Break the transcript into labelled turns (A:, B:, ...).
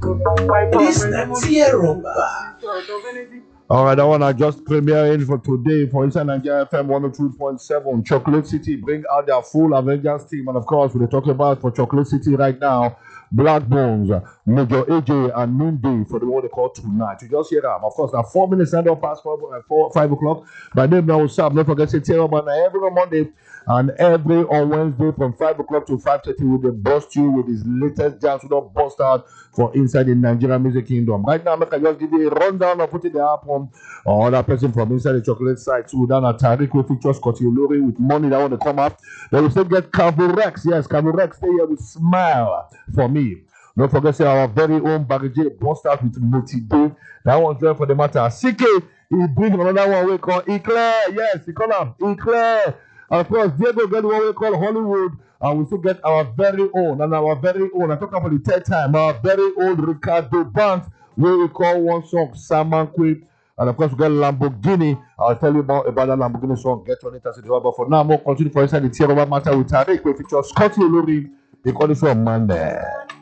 A: This the tear rubber.
B: All right, I want to just premiere in for today for Inside Nigeria FM 102.7. Chocolate City bring out their full Avengers team. And of course, we're talking about for Chocolate City right now, Black Bones, Major AJ, and Noonday for the what they call tonight. You just hear them. Of course, now 4 minutes and past 5 o'clock. My name now is Sam. Don't forget to tell about every Monday and every on Wednesday from 5 o'clock to 5:30 we will bust you with his latest jams. We don't bust out for Inside the Nigerian Music Kingdom. Right now, I can just give you a rundown of putting the app on other person from Inside the Chocolate side. So down at Tariq with features Scotty Olori with money that want to come up. Then we still get Cabo Rex. Yes, Cabo Rex stay here with smile for me. Don't forget to say our very own Bagage bust out with Motido. That one's there for the matter. CK, he bring another one we call Eclair. Yes, he call him Eclair. And of course, Diego get what we call Hollywood. And we still get our very own. And our very own, I talk about the third time, our very old Ricardo Banks, where we call one song Samankwe. And of course, we get Lamborghini. I'll tell you about that Lamborghini song. Get on it as it is. But for now, more continue for Inside the Tear Rubber matter with Tariq. We feature Scotty Olori. They call this one Monday.